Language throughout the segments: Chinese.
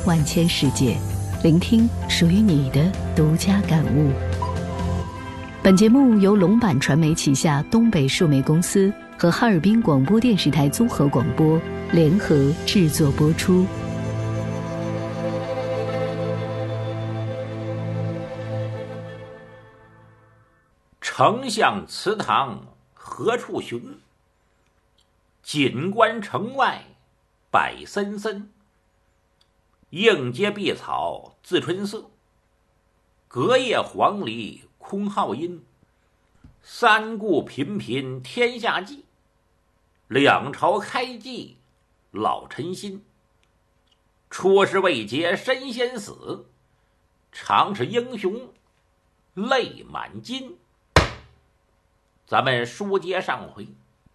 万千世界，聆听属于你的独家感悟。本节目由龙版传媒旗下东北数媒公司和哈尔滨广播电视台综合广播联合制作播出。 丞相祠堂何处寻？锦官城外柏森森。映阶碧草自春色，隔叶黄鹂空号音。三顾频频天下计，两朝开济老臣心。出师未捷身先死，常使英雄泪满襟。咱们书接上回，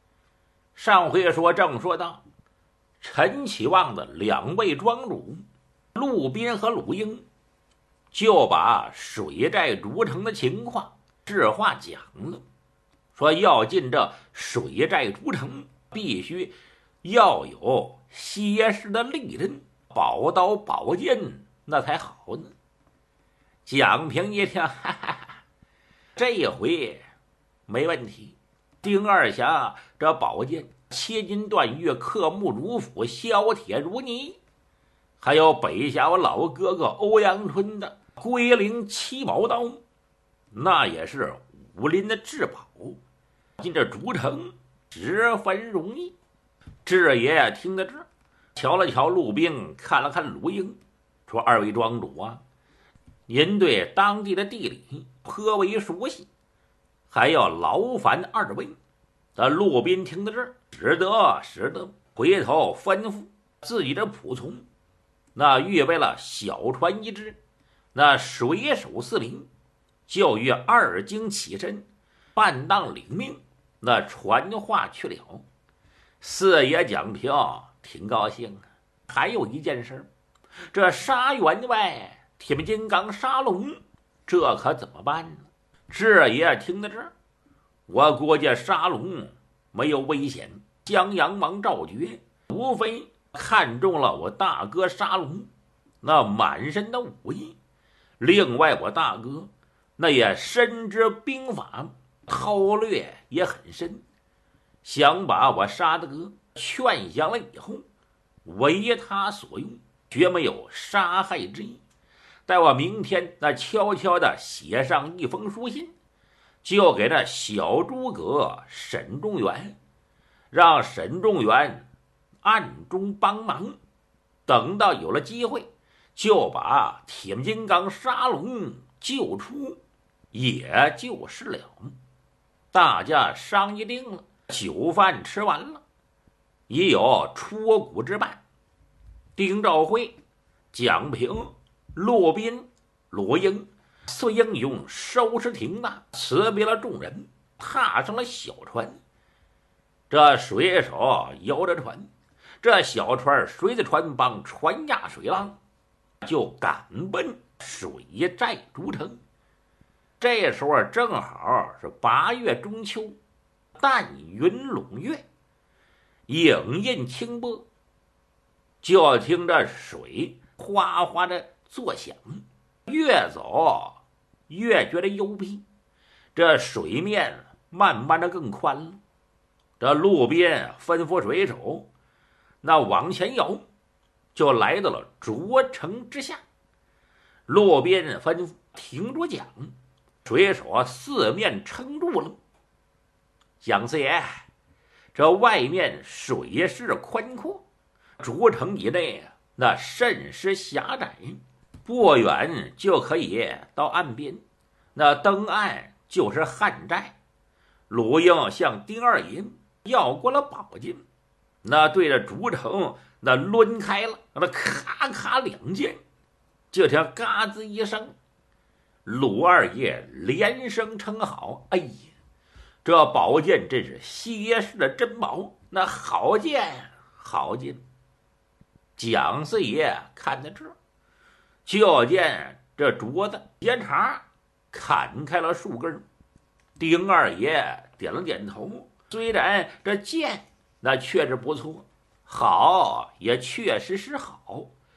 正说到陈启旺的两位庄主陆斌和鲁英，就把水寨筑城的情况实话讲了，说要进这水寨筑城，必须要有结实的利刃，宝刀宝剑那才好呢。蒋平一听，哈哈哈，这一回没问题。丁二侠这宝剑切金断玉，刻木如斧，削铁如泥，还有北峡我老哥哥欧阳春的龟灵七宝刀，那也是武林的至宝，进这筑城十分容易。智爷听得这，瞧了瞧陆兵，看了看卢英，说：“二位庄主啊，您对当地的地理颇为熟悉，还要劳烦二位。”陆斌听到这儿，使得回头吩咐自己的仆从，那预备了小船一只，那水手4名，就与二更起身，半当领命，那传话去了。四爷蒋平挺高兴啊。还有一件事，这沙员外铁面金刚沙龙，这可怎么办呢？智爷听到这儿，我估计沙龙没有危险，江阳王赵觉无非看中了我大哥沙龙那满身的武艺，另外我大哥那也深知兵法，韬略也很深，想把我沙德劝降了以后，为他所用，绝没有杀害之意。待我明天那悄悄地写上一封书信，就给这小诸葛沈仲元，让沈仲元暗中帮忙，等到有了机会，就把铁面金刚沙龙救出，也就是了。大家商议定了，酒饭吃完了，已有出谷之伴。丁兆辉、蒋平、骆宾、罗英4英勇收拾停当，辞别了众人，踏上了小船。这水手摇着船，这小船随着船帮，船压水浪，就赶奔水寨筑城。这时候正好是8月中秋，淡云笼月，影印清波，就听着水哗哗的作响，越走越觉得幽闭，这水面慢慢的更宽了。这路边吩咐水手，那往前摇，就来到了筑城之下。路边吩咐停住桨，水手四面撑住了。蒋四爷，这外面水势宽阔，筑城以内那甚是狭窄，不远就可以到岸边，那登岸就是汉寨。鲁英向丁二爷要过了宝剑，那对着筑城那抡开了，那咔咔2剑，就听嘎吱一声，鲁二爷连声称好：“哎呀，这宝剑真是结实的珍宝，那好剑好剑！”蒋四爷看到这，就见这镯子斜茬砍开了数根。丁二爷点了点头，虽然这剑那确实不错，好也确实是好，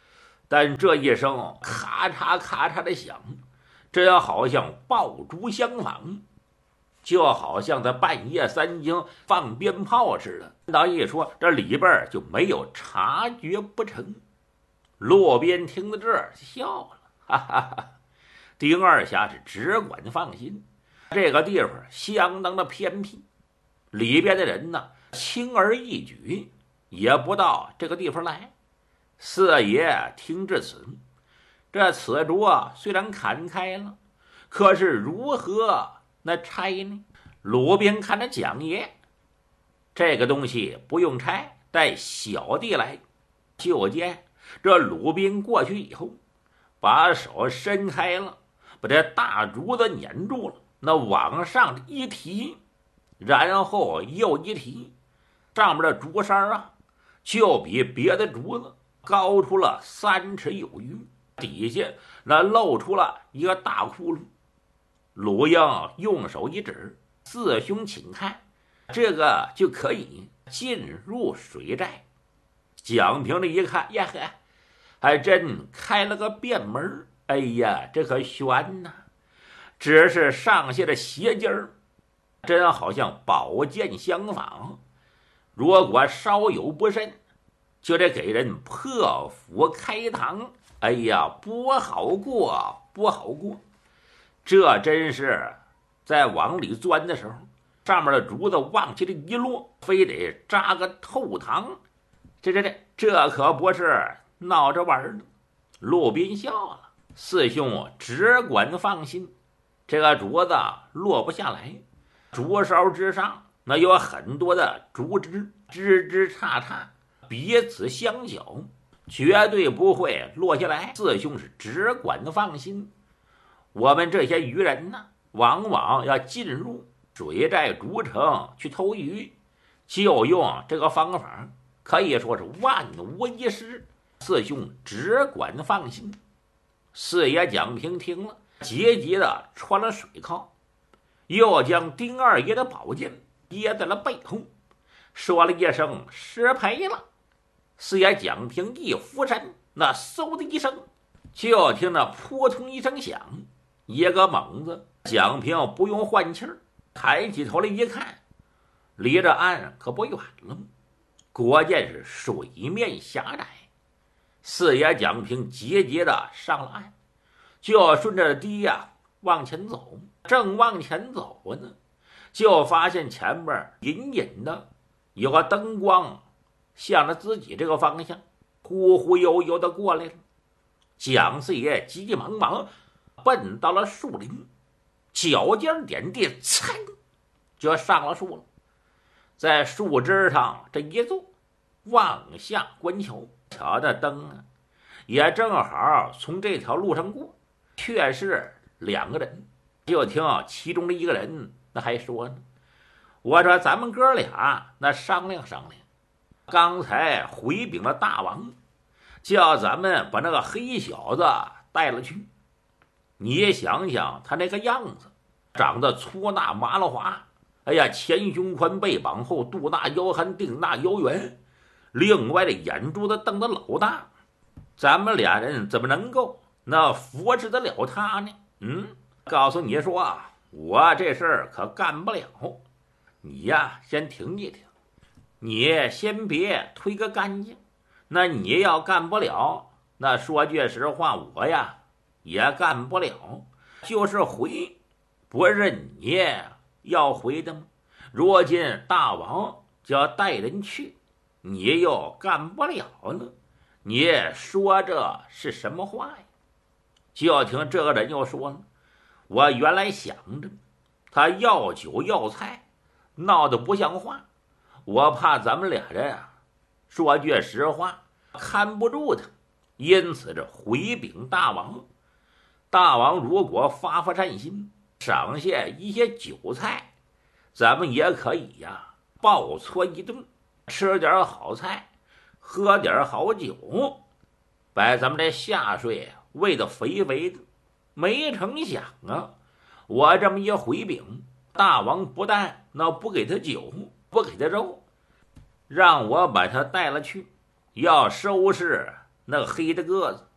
但这一声咔嚓咔嚓的响，真好像爆竹相仿，就好像在半夜三更放鞭炮似的。导一说，这里边就没有察觉不成。路边听到这儿笑了，哈哈哈。丁二侠是只管放心，这个地方相当的偏僻，里边的人呢轻而易举也不到这个地方来。四爷听至此，这此竹虽然砍开了，可是如何那拆呢？鲁宾看着蒋爷，这个东西不用拆，带小弟来。就见这鲁宾过去以后，把手伸开了，把这大竹子捻住了，那往上一提，然后又一提，上面的竹竿啊，就比别的竹子高出了3尺有余，底下那露出了一个大窟窿。鲁英用手一指，四兄请看，这个就可以进入水寨。蒋平这一看，呀呵，还真开了个便门。哎呀，这可悬呐！只是上下的鞋尖儿，真好像宝剑相仿。如果稍有不慎，就得给人破釜开膛。哎呀，不好过，不好过！这真是在往里钻的时候，上面的竹子往起这一落，非得扎个透膛。这可不是闹着玩的。陆宾笑了，四兄只管放心，这个竹子落不下来，竹梢之上那有很多的竹枝，枝枝杈杈，彼此相搅，绝对不会落下来。四兄是只管放心，我们这些渔人呢，往往要进入水寨竹城去偷鱼，就用这个方法，可以说是万无一失。四兄只管放心。四爷蒋平听了，急急的穿了水铐，又将丁二爷的宝剑掖在了背后，说了一声失陪了。四爷蒋平一俯身，那嗖的一声，就听那扑通一声响，一个猛子，蒋平不用换气儿，抬起头来一看，离着岸可不远了，果见是水面狭窄。四爷蒋平急急的上了岸，就顺着堤呀往前走。正往前走呢，就发现前面隐隐的有个灯光向着自己这个方向忽忽悠悠的过来了。蒋四爷急急忙忙奔到了树林，脚尖点地，噌就上了树了。在树枝上这一坐，往下观瞧，瞧的灯啊，也正好从这条路上过，却是2个人。就听其中的一个人那还说呢，我说咱们哥俩那商量商量，刚才回禀了大王，叫咱们把那个黑小子带了去。你想想他那个样子，长得粗大麻了滑，哎呀，前胸宽背膀厚，肚大腰憨腚大腰圆，另外的眼珠子瞪得老大，咱们俩人怎么能够那扶持得了他呢？告诉你说啊，我这事儿可干不了，你呀先停一停，你先别推个干净。那你要干不了，那说句实话，我呀也干不了，就是回，不是你要回的吗？如今大王就要带人去，你又干不了了，你说这是什么话呀？就听这个人又说了，我原来想着他要酒要菜，闹得不像话，我怕咱们俩人啊，说句实话，看不住他，因此这回禀大王。大王如果发善心，赏下一些酒菜，咱们也可以呀暴搓一顿，吃点好菜，喝点好酒，把咱们这下水喂得肥肥的。没成想啊，我这么一回禀，大王不但那不给他酒，不给他肉，让我把他带了去，要收拾那个黑的个子，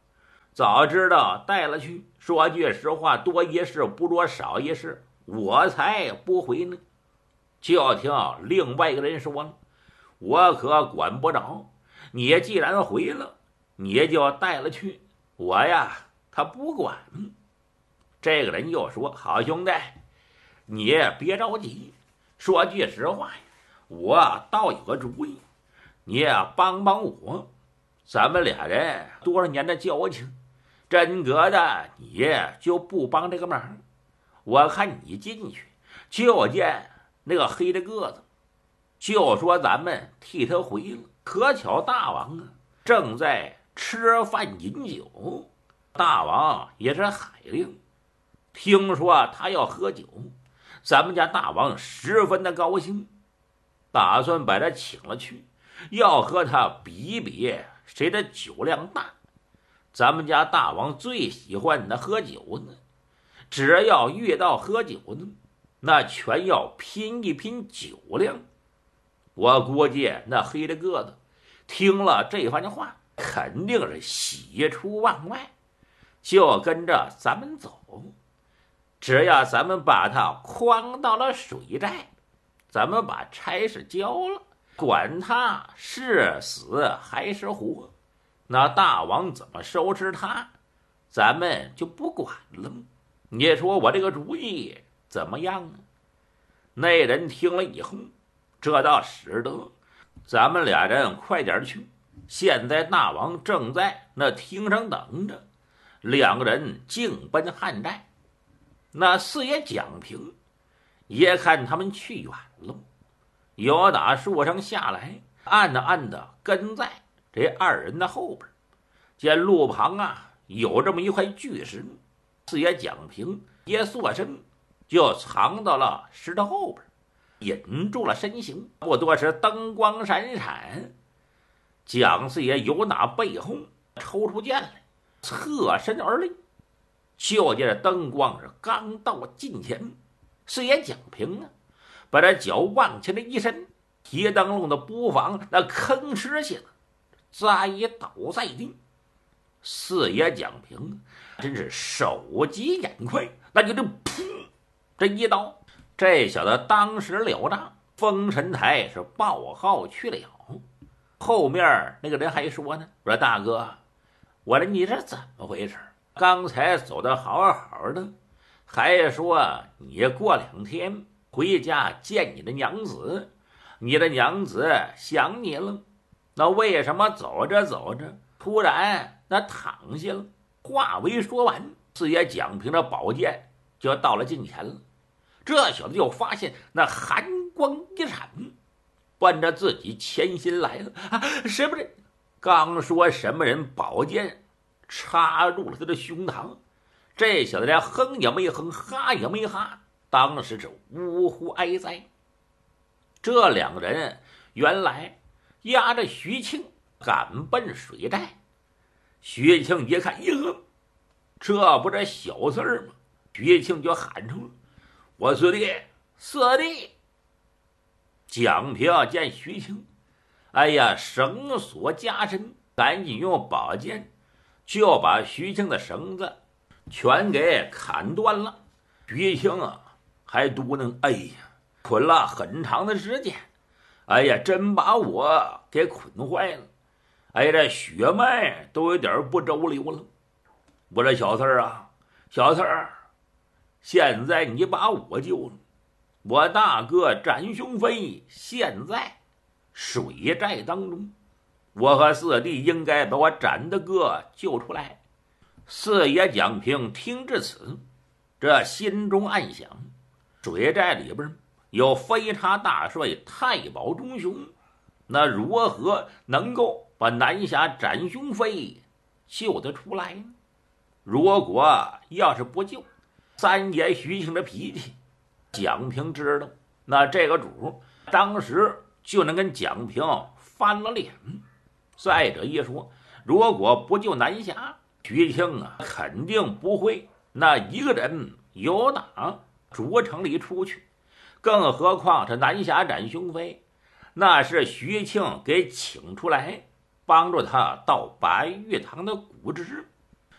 早知道带了去，说句实话，多一事不如少一事，我才不回呢。就听另外一个人说了，我可管不着，你既然回了，你就带了去，我呀他不管。这个人又说，好兄弟，你别着急，说句实话呀，我倒有个主意，你也帮帮我，咱们俩人多少年的交情，真格的你就不帮这个忙。我看你进去就见那个黑的个子，就说咱们替他回了。可巧大王啊正在吃饭饮酒，大王也是海令，听说他要喝酒，咱们家大王十分的高兴，打算把他请了去，要和他比一比谁的酒量大。咱们家大王最喜欢的喝酒呢，只要遇到喝酒呢，那全要拼一拼酒量。我估计那黑的个子听了这番话，肯定是喜出望外，就跟着咱们走。只要咱们把他诓到了水寨，咱们把差事交了，管他是死还是活，那大王怎么收拾他，咱们就不管了。你说我这个主意怎么样啊？那人听了以后，这倒使得，咱们俩人快点去，现在大王正在那厅上等着。两个人径奔汉寨。那四爷蒋平也看他们去远了，由打树上下来，暗的跟在这二人的后边。见路旁啊有这么一块巨石，四爷蒋平也缩身就藏到了石头后边，引住了身形。不多时，灯光闪闪，蒋四爷由那背后抽出剑来，侧身而立。就见这灯光是刚到近前，四爷蒋平啊把这脚往前的一伸，提灯笼的不防那吭哧下来，栽倒在地。四爷蒋平真是手疾眼快，那就噗这一刀，这小子当时了账，封神台是报号去了。后面那个人还说呢，说大哥，我说你这怎么回事？刚才走得好好的，还说你过2天回家见你的娘子，你的娘子想你了，那为什么走着走着突然那躺下了？话未说完，四爷蒋平的宝剑就到了近前了。这小子就发现那寒光一闪，奔着自己前心来了。什么人？刚说什么人宝剑插入了他的胸膛，这小子连哼也没哼，哈也没哈，当时是呜呼哀哉。这两个人原来押着徐庆赶奔水寨。徐庆一看，哟，这不是小事儿吗？徐庆就喊出了，我四弟，四弟。蒋平见徐庆，哎呀，绳索加身，赶紧用宝剑就把徐庆的绳子全给砍断了。徐庆啊还嘟囔，哎呀，捆了很长的时间，哎呀，真把我给捆坏了，哎呀，这血脉都有点不周流了。我说小四儿啊，小四儿，现在你把我救了，我大哥展雄飞现在水寨当中，我和四弟应该把我展的哥救出来。四爷蒋平听至此，这心中暗想，水寨里边有飞差大帅太保忠雄，那如何能够把南侠展雄飞救得出来呢？如果要是不救，三爷徐庆的脾气蒋平知道，那这个主当时就能跟蒋平翻了脸。再者一说，如果不救南侠，徐庆啊肯定不会那一个人由打竹城里出去，更何况这南侠展雄飞，那是徐庆给请出来帮助他到白玉堂的谷职。